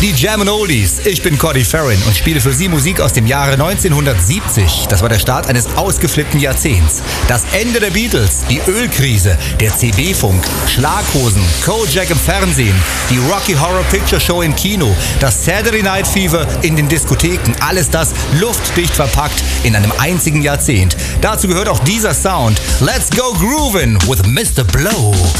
Die Jam & Oldies. Ich bin Cody Farron und spiele für Sie Musik aus dem Jahre 1970. Das war der Start eines ausgeflippten Jahrzehnts. Das Ende der Beatles, die Ölkrise, der CB-Funk, Schlaghosen, Kojak im Fernsehen, die Rocky Horror Picture Show im Kino, das Saturday Night Fever in den Diskotheken. Alles das luftdicht verpackt in einem einzigen Jahrzehnt. Dazu gehört auch dieser Sound. Let's go groovin' with Mr. Blow.